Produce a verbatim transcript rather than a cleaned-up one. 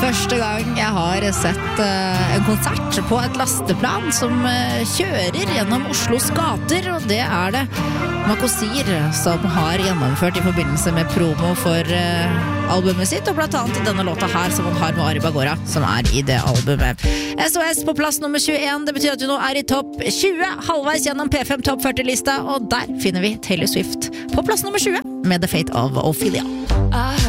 første gang jeg har sett uh, en konsert på et lasteplan som uh, kjører gjennom Oslos gater, og det er det Makosir som har gjennomført i forbindelse med promo for uh, albumet sitt, og blant annet denne låta her som han har med Ari Bagora, som er i det albumet. S O S på plass nummer tjueen, det betyr at du nå er i topp tjue, halvveis gjennom P fem Topp førti-lista, og der finner vi Taylor Swift på plass nummer tjue med The Fate of Ophelia.